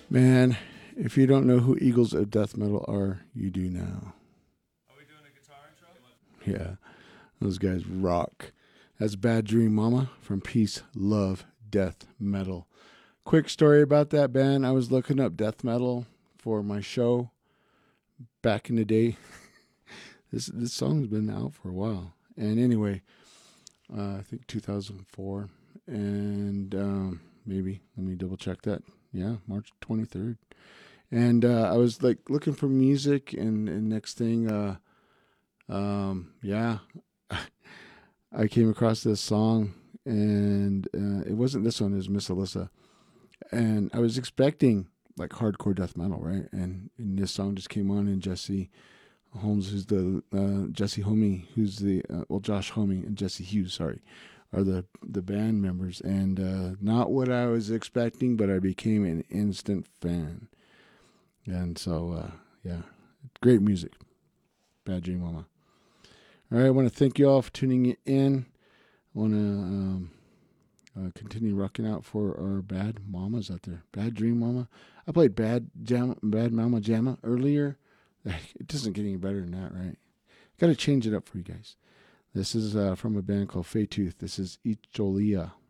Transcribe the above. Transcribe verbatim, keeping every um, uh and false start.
Man, if you don't know who Eagles of Death Metal are, you do now. Are we doing a guitar intro? Yeah, those guys rock. That's Bad Dream Mama from Peace, Love, Death Metal. Quick story about that band. I was looking up death metal for my show back in the day. this this song's been out for a while. And anyway, uh, I think two thousand four. And um, maybe, let me double check that. Yeah, March twenty-third. And uh, I was like looking for music, and, and next thing, uh, um, yeah, I came across this song, and uh, it wasn't this one, it was Miss Alyssa. And I was expecting like hardcore death metal, right? And, and this song just came on, and Jesse Holmes, who's the uh, Jesse Homie, who's the uh, well Josh Homie and Jesse Hughes, sorry, are the the band members, and uh, not what I was expecting, but I became an instant fan, and so uh, yeah, great music, Bad Dream Mama. All right, I want to thank you all for tuning in. I want to um, uh, continue rocking out for our bad mamas out there. Bad Dream Mama. I played Bad Jam, Bad Mama Jamma earlier. It doesn't get any better than that, right? Got to change it up for you guys. This is uh, from a band called Faytooth. This is Icholia.